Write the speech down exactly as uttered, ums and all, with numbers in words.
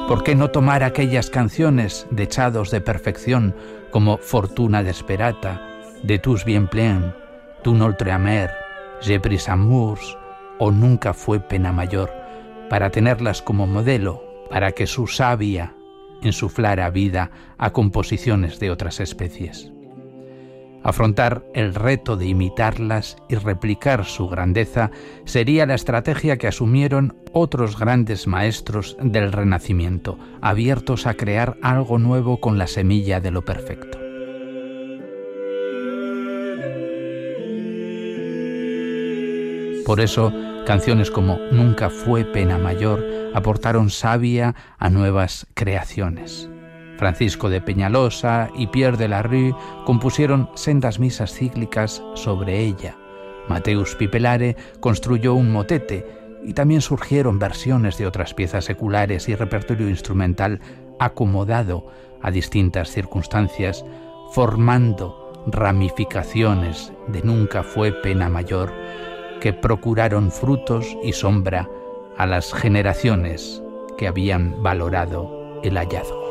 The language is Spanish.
¿Por qué no tomar aquellas canciones dechados de perfección como Fortuna desperata, De tous bien plein, Tu notre amer, Je pris amours o Nunca fue pena mayor, para tenerlas como modelo, para que su savia insuflara vida a composiciones de otras especies? Afrontar el reto de imitarlas y replicar su grandeza sería la estrategia que asumieron otros grandes maestros del Renacimiento, abiertos a crear algo nuevo con la semilla de lo perfecto. Por eso, canciones como Nunca fue pena mayor aportaron savia a nuevas creaciones. Francisco de Peñalosa y Pierre de la Rue compusieron sendas misas cíclicas sobre ella. Mateus Pipelare construyó un motete y también surgieron versiones de otras piezas seculares y repertorio instrumental acomodado a distintas circunstancias, formando ramificaciones de Nunca fue pena mayor que procuraron frutos y sombra a las generaciones que habían valorado el hallazgo.